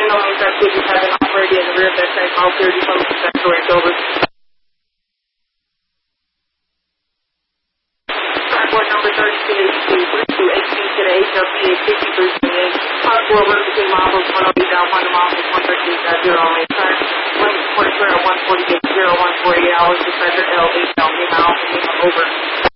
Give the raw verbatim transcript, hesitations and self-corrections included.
no means that you have an operator in the rear of that same call thirty from the sector range over. Airport number thirty-two eighty-two, thirty-two eighteen to the H L P eight fifty-three twenty-eight. Possible alert between miles one oh eight down one miles one thirty-eight at zero on eight turn. One point zero one forty-eight zero one forty-eight hours to Cedric L eight down eight miles over.